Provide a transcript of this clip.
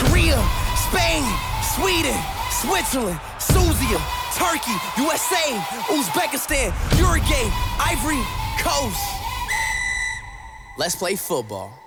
Korea, Spain, Sweden, Switzerland, Susia, Turkey, USA, Uzbekistan, Uruguay, Ivory Coast. Let's play football.